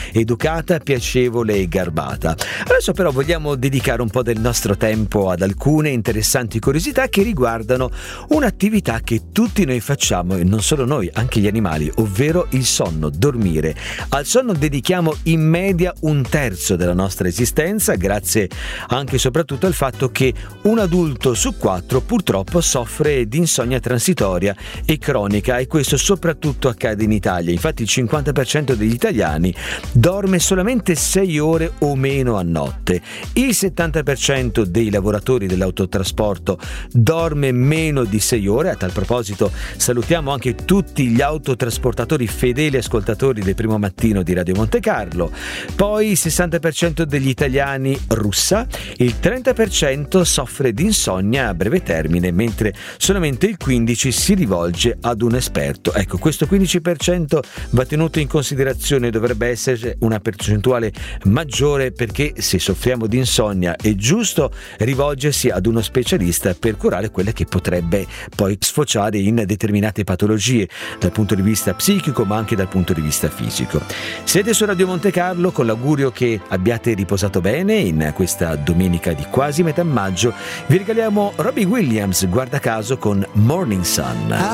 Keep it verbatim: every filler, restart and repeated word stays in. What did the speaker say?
educata, piacevole e garbata. Adesso però vogliamo dedicare un po' del nostro tempo ad alcune interessanti curiosità che riguardano un'attività che tutti noi facciamo, e non solo noi, anche gli animali, ovvero il sonno, dormire. Al sonno dedichiamo in media un terzo della nostra esistenza, grazie anche e soprattutto al fatto che un adulto su quattro purtroppo soffre di insonnia transitoria e cronica, e questo soprattutto accade in Italia. Infatti il cinquanta per cento degli italiani dorme solamente sei ore o meno a notte. Il settanta per cento dei lavoratori dell'autotrasporto dorme meno di sei ore. A tal proposito salutiamo anche tutti gli autotrasportatori fedeli ascoltatori del Primo Mattino di Radio Monte Carlo. Poi il sessanta per cento degli italiani russa, il trenta per cento soffre di insonnia a breve termine, mentre solamente il quindici per cento si rivolge ad un esperto. Ecco, questo quindici per cento va tenuto in considerazione, dovrebbe essere una percentuale maggiore, perché se soffriamo di insonnia è giusto rivolgersi ad uno specialista per curare quelle che potrebbe poi sfociare in determinate patologie dal punto di vista psichico ma anche dal punto di vista fisico. Siete su Radio Monte Carlo, con l'augurio che abbiate riposato bene in questa domenica di quasi metà maggio. Vi regaliamo Robbie Williams, guarda caso, con Morning Sun.